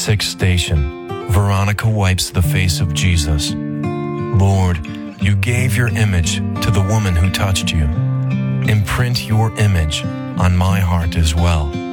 Sixth station. Veronica wipes the face of Jesus. Lord, you gave your image to the woman who touched you. Imprint your image on my heart as well.